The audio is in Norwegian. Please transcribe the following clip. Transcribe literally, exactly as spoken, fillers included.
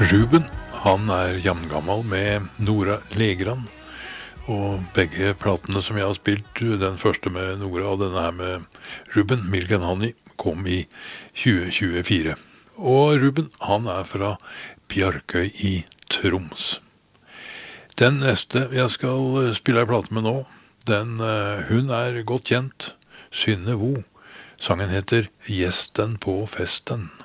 Ruben, han er jamngammal med Nora Legran, og begge platene som jeg har spilt, den første med Nora og denne her med Ruben, Milk and Honey, kom i tjue tjuefire. Og Ruben, han er fra Bjarkøy i Troms. Den neste jeg skal spille en plate med nå, den, hun er godt kjent, Synne Vo. Sangen heter Gjesten på festen.